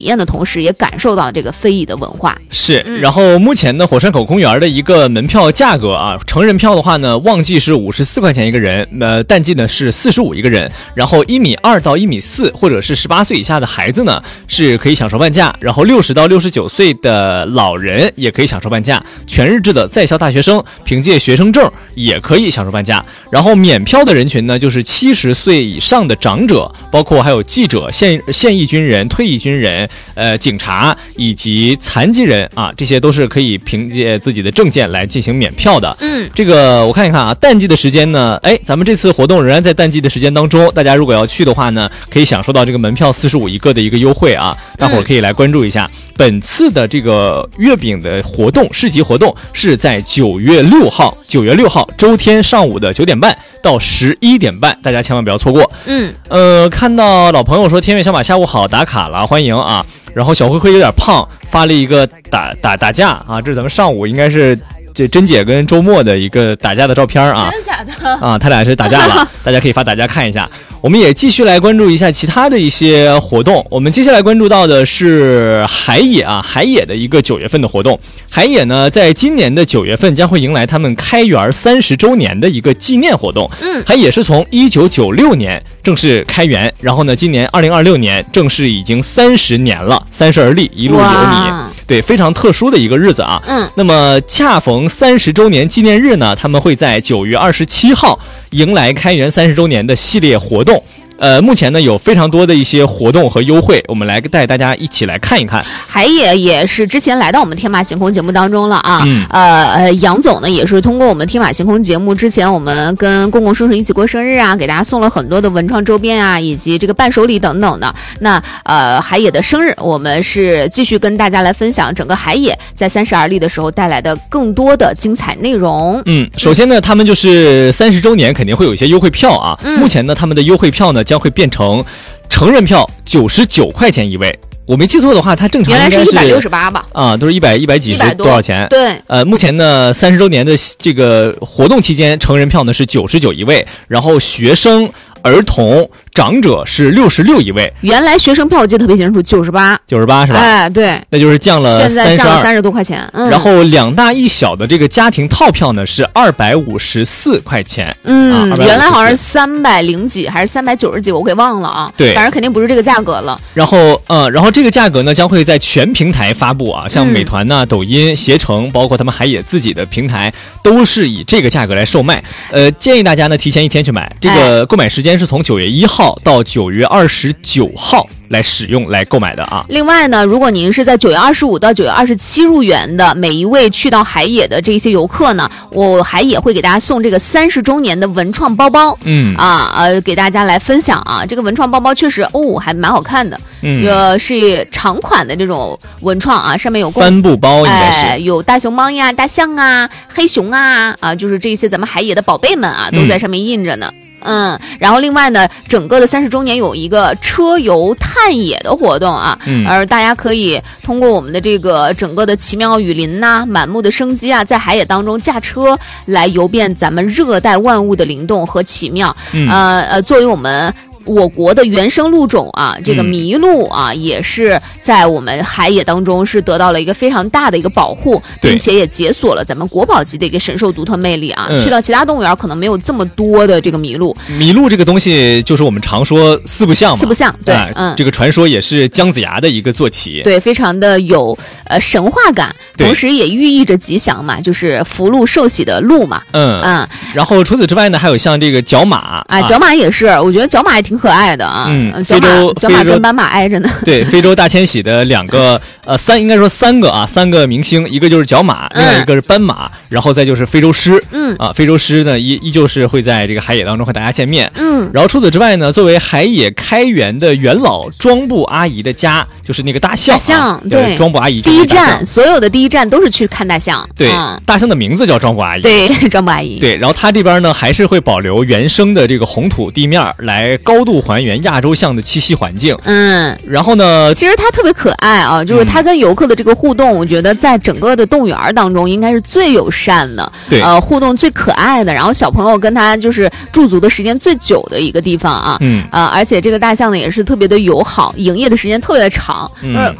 验的同时，也感受到这个非遗的文化。 是，然后目前呢，火山口公园的一个门票价格啊，成人票的话呢，旺季是54块钱一个人，淡季呢是45一个人，然后1.2米到1.4米，或者是18岁以下的孩子呢是可以享受半价，然后60到69岁的老人也可以享受半价，全日制的在校大学生凭借学生证也可以享受半价，然后免票的人群呢就是70岁以上的长者，包括还有记者、现役军人、退役军人、警察以及残疾人啊，这些都是可以凭借自己的证件来进行免票的。这个我看一看啊，淡季的时间呢，咱们这次活动仍然在淡季的时间当中，大家如果要去的话呢，可以享受到这个门票45一个的一个优惠啊，大伙儿可以来关注一下。本次的这个月饼的活动，市集活动是在9月6号周天上午的9点半到11点半，大家千万不要错过。看到老朋友说天悦小马下午好打卡了，欢迎啊。然后小灰灰有点胖，发了一个打架啊，这是咱们上午应该是这珍姐跟周末的一个打架的照片啊。 真的假的啊？他俩是打架了，大家可以发打架看一下。我们也继续来关注一下其他的一些活动。我们接下来关注到的是海野啊，海野的一个9月份的活动。海野呢，在今年的9月份将会迎来他们开园30周年的一个纪念活动。海野是从1996年正式开园，然后呢，今年2026年正式已经30年了，30而立，一路有你。对，非常特殊的一个日子啊。那么恰逢30周年纪念日呢，他们会在9月27号迎来开园30周年的系列活动。目前呢有非常多的一些活动和优惠，我们来带大家一起来看一看。 海野也是之前来到我们天马行空节目当中了啊。杨总呢也是通过我们天马行空节目，之前我们跟公公叔叔一起过生日啊，给大家送了很多的文创周边啊，以及这个伴手礼等等的。那海野的生日，我们是继续跟大家来分享整个海野在30而立的时候带来的更多的精彩内容。 首先呢，他们就是30周年肯定会有一些优惠票啊。目前呢，他们的优惠票呢将会变成成人票99块钱一位。我没记错的话，它正常应该是 168吧？ 啊，都是100几十多少钱？ 对。 目前呢，30周年的这个活动期间，成人票呢是99一位，然后学生、儿童、长者是66一位。 原来学生票我记得特别清楚，98是吧？对， 那就是降了32， 现在降了30多块钱。 然后2大1小的这个家庭套票呢是254块钱。 原来好像是300几还是390几，我给忘了啊。 对， 反正肯定不是这个价格了。 然后这个价格呢将会在全平台发布啊，像美团呐、抖音、携程，包括他们海野自己的平台，都是以这个价格来售卖。建议大家呢提前1天去买，这个购买时间是从9月1号到9月29号来使用来购买的啊。 另外呢，如果您是在9月25到9月27入园的每一位去到海野的这些游客呢，我海野会给大家送这个30周年的文创包包。给大家来分享啊。这个文创包包确实还蛮好看的。是长款的这种文创啊，上面有帆布包，应该是有大熊猫呀、大象啊、黑熊啊，就是这些咱们海野的宝贝们啊，都在上面印着呢。然后另外呢，整个的30周年有一个车游探野的活动啊，而大家可以通过我们的这个整个的奇妙雨林呐、满目的生机啊，在海野当中驾车来游遍咱们热带万物的灵动和奇妙。作为我国的原生物种啊，这个麋鹿啊，也是在我们海野当中是得到了一个非常大的一个保护，并且也解锁了咱们国宝级的一个神兽独特魅力啊。去到其他动物园可能没有这么多的这个麋鹿。 麋鹿这个东西就是我们常说四不像嘛， 对， 这个传说也是姜子牙的一个坐骑， 对，非常的有神话感，同时也寓意着吉祥嘛，就是福禄寿喜的鹿嘛。 然后除此之外呢，还有像这个角马角马也是，我觉得角马也挺可爱的啊。角马跟斑马挨着呢。对， 非洲大迁徙的2个应该说3个啊，3个明星，一个就是角马，另外一个是斑马，然后再就是非洲狮。非洲狮呢依旧是会在这个海野当中和大家见面。然后除此之外呢，作为海野开园的元老庄布阿姨的家，就是那个大象。对，庄布阿姨第一站，所有的第一站都是去看大象。 对，大象的名字叫庄布阿姨。 对，庄布阿姨。 对，然后它这边呢还是会保留原生的这个红土地面来高高度还原亚洲象的栖息环境。然后呢， 其实它特别可爱啊，就是它跟游客的这个互动，我觉得在整个的动物园当中应该是最友善的， 对， 互动最可爱的，然后小朋友跟它就是驻足的时间最久的一个地方啊，而且这个大象呢也是特别的友好，营业的时间特别的长，